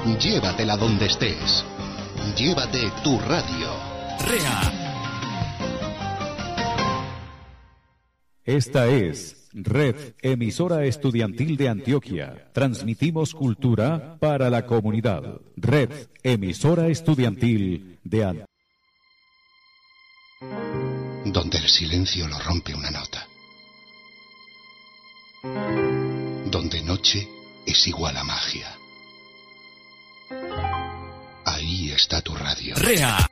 Llévatela donde estés. Llévate tu radio. REA. Esta es Red Emisora Estudiantil de Antioquia. Transmitimos cultura para la comunidad. Red Emisora Estudiantil de Antioquia. Donde el silencio lo rompe una nota. Donde noche es igual a magia. Ahí está tu radio. REA.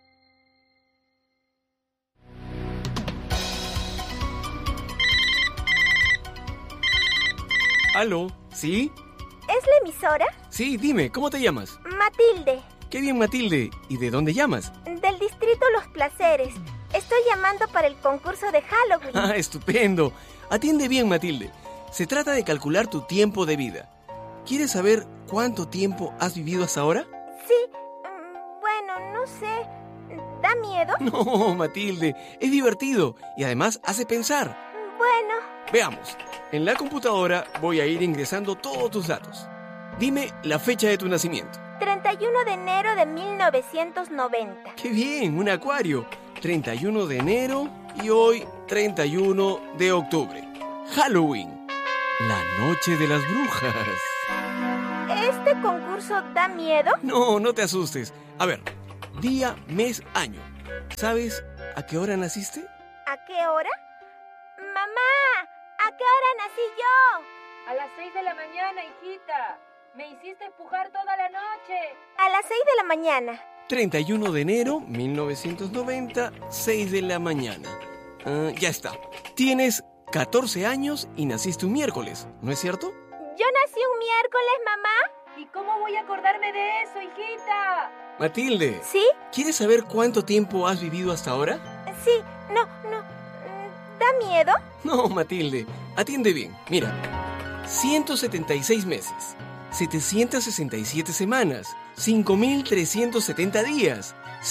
¿Aló? ¿Sí? ¿Es la emisora? Sí, dime, ¿cómo te llamas? Matilde. Qué bien, Matilde. ¿Y de dónde llamas? Del distrito Los Placeres. Estoy llamando para el concurso de Halloween. Ah, estupendo. Atiende bien, Matilde. Se trata de calcular tu tiempo de vida. ¿Quieres saber cuánto tiempo has vivido hasta ahora? Sí. Bueno, no sé. ¿Da miedo? No, Matilde. Es divertido y además hace pensar. Bueno. Veamos. En la computadora voy a ir ingresando todos tus datos. Dime la fecha de tu nacimiento. 31 de enero de 1990. ¡Qué bien! Un acuario. 31 de enero y hoy 31 de octubre. Halloween. La noche de las brujas. ¿Este concurso da miedo? No, no te asustes. A ver, día, mes, año. ¿Sabes a qué hora naciste? ¿A qué hora? ¡Mamá! ¿A qué hora nací yo? A las 6 de la mañana, hijita. Me hiciste empujar toda la noche. A las 6 de la mañana. 31 de enero, 1990, 6 de la mañana. Ya está. Tienes 14 años y naciste un miércoles, ¿no es cierto? ¿Yo nací un miércoles, mamá? ¿Y cómo voy a acordarme de eso, hijita? Matilde. ¿Sí? ¿Quieres saber cuánto tiempo has vivido hasta ahora? Sí, no. ¿Da miedo? No, Matilde. Atiende bien. Mira, 176 meses, 767 semanas, 5.370 días,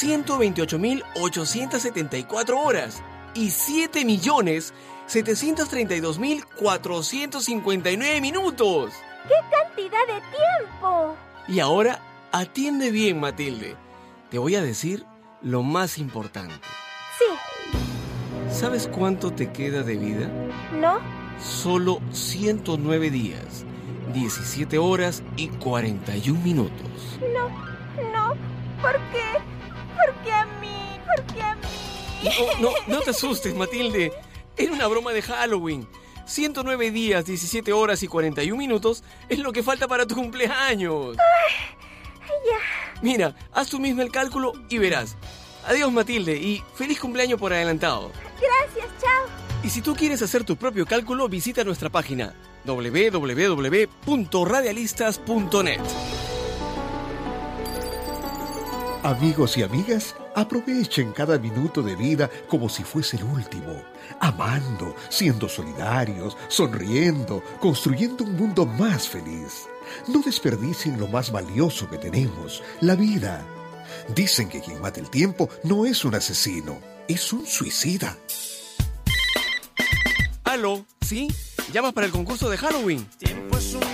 128.874 horas y 7.732.459 minutos. ¡Qué cantidad de tiempo! Y ahora, atiende bien, Matilde. Te voy a decir lo más importante. Sí. ¿Sabes cuánto te queda de vida? ¿No? Solo 109 días, 17 horas y 41 minutos. No. ¿Por qué? ¿Por qué a mí? ¿Por qué a mí? No te asustes, Matilde. Era una broma de Halloween. 109 días, 17 horas y 41 minutos es lo que falta para tu cumpleaños. Ya. Mira, haz tú mismo el cálculo y verás. Adiós, Matilde, y feliz cumpleaños por adelantado. Gracias, chao. Y si tú quieres hacer tu propio cálculo, visita nuestra página www.radialistas.net. Amigos y amigas, aprovechen cada minuto de vida como si fuese el último, amando, siendo solidarios, sonriendo, construyendo un mundo más feliz. No desperdicien lo más valioso que tenemos, la vida. Dicen que quien mata el tiempo no es un asesino, es un suicida. ¿Aló? ¿Sí? ¿Llamas para el concurso de Halloween? Tiempo es una